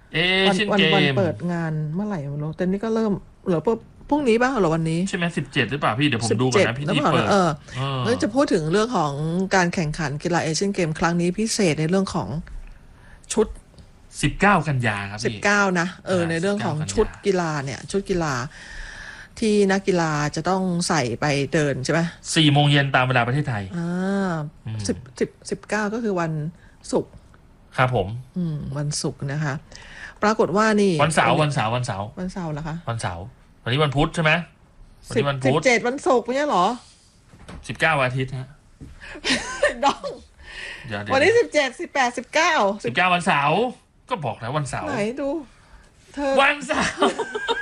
เอเชียนเกวันมเปิดงานเมื่อไหร่ไม่รู้แต่นี่ก็เริ่มเหลือพรุ่งนี้บ้างเหรอวันนี้ใช่ไหม17หรือเปล่าพี่เดี๋ยวผมดูก่อน 17 นะพิแล้วธีเปิดเปล่านะเออแล้วจะพูดถึงเรื่องของการแข่งขันกีฬาเอเชียนเกมครั้งนี้พิเศษในเรื่องของชุด 19 กันยาครับพี่ 19นะในเรื่องของชุด 19 กันยากีฬาเนี่ยชุดกีฬาที่นักกีฬาจะต้องใส่ไปเดินใช่ไหม 4 โมงเย็นตามเวลาประเทศไทยอ่าอืม 19ก็คือวันศุกร์ครับผมวันศุกร์นะคะปรากฏว่านี่วันเสาวันนี้ร์วันเสาร์วันเสาร์วันเสาร์เหรอคะวันเสาร์วันนี้วันพุธใช่ไหมวันสิบนี้วันพุธสิบเจ็ดวันศุกร์ไม่ใช่เหรอ 19 วันอาทิตย์ฮะน้องเดี๋ยววันนี้17 18 19 19วันเสาร์ก็บอกแล้ววันเสาไหนร์ดูเธอวันเสาร์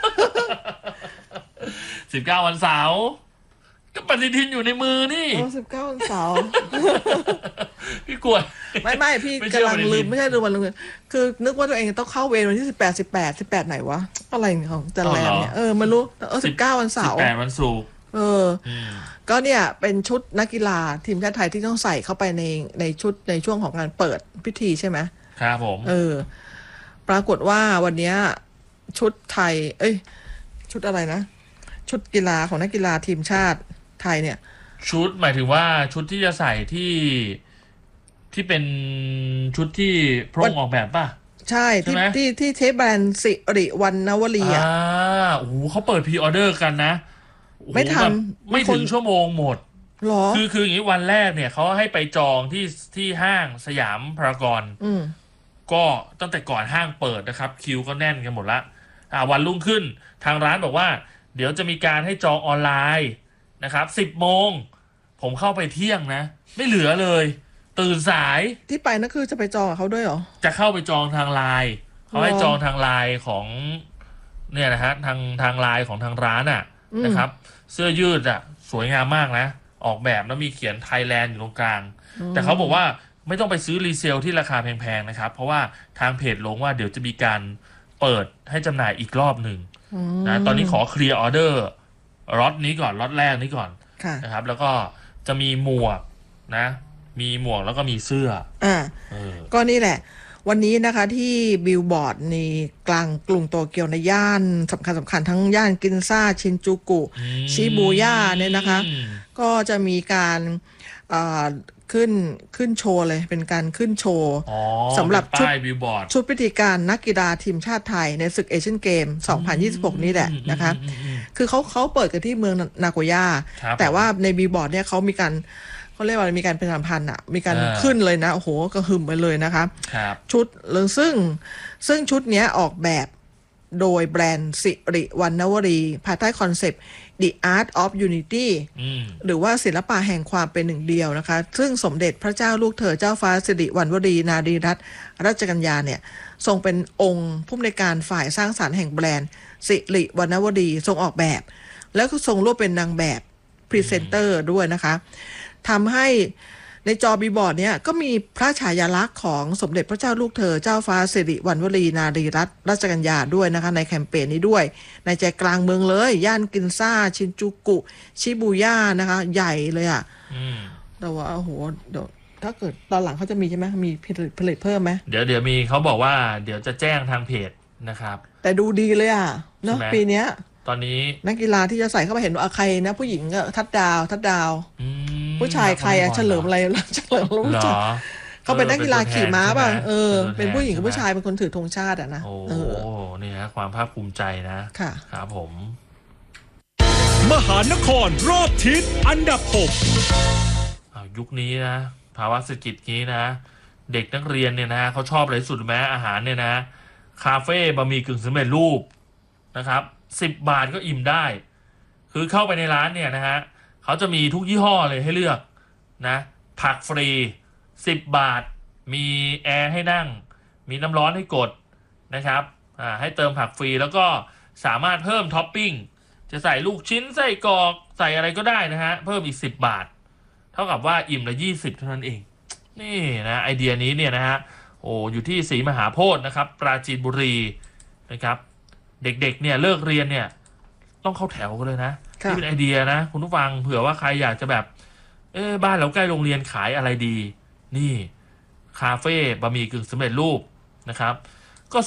19วันเสาร์ก็ปฏิทินอยู่ในมือนี่ 19วันเสาร์พี่กลัวไม่พี่ไม่เชื่อกำลังลืปฏิทินมไม่ใช่ลืมวันลืมคือนึกว่าตัวเองต้องเข้าเวรวันที่18ไหนวะอะไรของจันแรมเนี่ยมันรู้19วันเสาร์ 18วันศุกร์เอออืมก็เนี่ยเป็นชุดนักกีฬาทีมชาติไทยที่ต้องใส่เข้าไปในชุดในช่วงของการเปิดพิธีใช่ไหมครับผมปรากฏว่าวันเนี้ยชุดไทยชุดอะไรนะชุดกีฬาของนักกีฬาทีมชาติไทยเนี่ยชุดหมายถึงว่าชุดที่จะใส่ที่เป็นชุดที่พระองค์ออกแบบป่ะใช่ใช่ไหมที่เทปแบรนด์สิริวรรณวลีอ่ะโอ้โหเขาเปิดพรีออเดอร์กันนะโอ้โหไม่ทันแบบไม่ถึงชั่วโมงหมดหรอคืออย่างนี้วันแรกเนี่ยเขาให้ไปจองที่ห้างสยามพารากอนก็ตั้งแต่ก่อนห้างเปิดนะครับคิวก็แน่นกันหมดละวันรุ่งขึ้นทางร้านบอกว่าเดี๋ยวจะมีการให้จองออนไลน์นะครับ10 โมงผมเข้าไปเที่ยงนะไม่เหลือเลยตื่นสายที่ไปนั่นคือจะไปจองกับเขาด้วยเหรอจะเข้าไปจองทางไลน์เขาให้จองทางไลน์ของเนี่ยนะฮะทางไลน์ของทางร้านอ่ะนะครับเสื้อยืดอ่ะสวยงามมากนะออกแบบแล้วมีเขียนไทยแลนด์อยู่ตรงกลางแต่เขาบอกว่าไม่ต้องไปซื้อรีเซลที่ราคาแพงๆนะครับเพราะว่าทางเพจลงว่าเดี๋ยวจะมีการเปิดให้จำหน่ายอีกรอบหนึ่งนะตอนนี้ขอเคลียร์ออเดอร์ล็อตนี้ก่อนล็อตแรกนี้ก่อนนะครับแล้วก็จะมีหมวกนะมีหมวกแล้วก็มีเสื้อก็นี่แหละวันนี้นะคะที่บิลบอร์ดในกลางกรุงโตเกียวในย่านสำคัญทั้งย่านกินซ่าชินจูกุชิบูย่าเนี่ยนะคะก็จะมีการขึ้นโชว์เลยเป็นการขึ้นโชว์สำหรับชุดพิธีการนักกีฬาทีมชาติไทยในศึกเอเชียนเกม 2026 นี่แหละนะคะคือเขาเปิดกันที่เมืองนาโกย่าแต่ว่าในบิลบอร์ดเนี่ยเขามีการเขาเรียกว่ามีการประชาสัมพันธ์อ่ะมีการขึ้นเลยนะโอ้โหกระหึ่มไปเลยนะคะชุดซึ่งชุดเนี้ยออกแบบโดยแบรนด์สิริวรรณวลีภายใต้คอนเซปต์ The Art of Unity หรือว่าศิลปะแห่งความเป็นหนึ่งเดียวนะคะซึ่งสมเด็จพระเจ้าลูกเธอเจ้าฟ้าสิริวัณวรีนารีรัตนราชกัญญาเนี่ยทรงเป็นองค์ผู้อำนวยการฝ่ายสร้างสรรค์แห่งแบรนด์สิริวรรณวลีทรงออกแบบแล้วก็ทรงร่วมเป็นนางแบบพรีเซนเตอร์ด้วยนะคะทำให้ในจอบีบอร์ดเนี่ยก็มีพระฉายาลักษณ์ของสมเด็จพระเจ้าลูกเธอเจ้าฟ้าสิริวัณวรีนารีรัตนราชกัญญาด้วยนะคะในแคมเปญนี้ด้วยในใจกลางเมืองเลยย่านกินซ่าชินจูกุชิบูย่านะคะใหญ่เลยอ่ะแต่ว่าโอ้โหเดี๋ยวถ้าเกิดตอนหลังเขาจะมีใช่ไหมมีผลิตเพิ่มไหมเดี๋ยวมีเขาบอกว่าเดี๋ยวจะแจ้งทางเพจนะครับแต่ดูดีเลยอ่ะเนาะปีเนี้ยตอนนี้นักกีฬาที่จะใส่เข้าไปเห็นว่าใครนะผู้หญิงก็ทัดดาวผู้ชายใครอะเฉลิมอะไรเฉลิมรู้จักเขาเป็นนักกีฬาขี่ม้าป่ะเป็นผู้หญิงกับผู้ชายเป็นคนถือธงชาติอะนะโอ้นี่ฮะความภาคภูมิใจนะค่ะครับผมมหานครรอบทิศอันดับ 6ยุคนี้นะภาวะเศรษฐกิจนี้นะเด็กนักเรียนเนี่ยนะเขาชอบอะไรสุดแม้อาหารเนี่ยนะคาเฟ่บะหมี่กึ่งสำเร็จรูปนะครับ10 บาทก็อิ่มได้คือเข้าไปในร้านเนี่ยนะฮะเขาจะมีทุกยี่ห้อเลยให้เลือกนะผักฟรี10 บาทมีแอร์ให้นั่งมีน้ำร้อนให้กดนะครับให้เติมผักฟรีแล้วก็สามารถเพิ่มท็อปปิ้งจะใส่ลูกชิ้นใส่กรอกใส่อะไรก็ได้นะฮะเพิ่มอีก10 บาทเท่ากับว่าอิ่มละ20เท่านั้นเองนี่นะไอเดียนี้เนี่ยนะฮะอยู่ที่ศรีมหาโพธิ์นะครับปราจีนบุรีนะครับเด็กๆเนี่ยเลิกเรียนเนี่ยต้องเข้าแถวกันเลยนะนี่เป็นไอเดียนะคุณผู้ฟังเผื่อว่าใครอยากจะแบบบ้านเราใกล้โรงเรียนขายอะไรดีนี่คาเฟ่บะหมี่กึ่งสำเร็จรูปนะครับ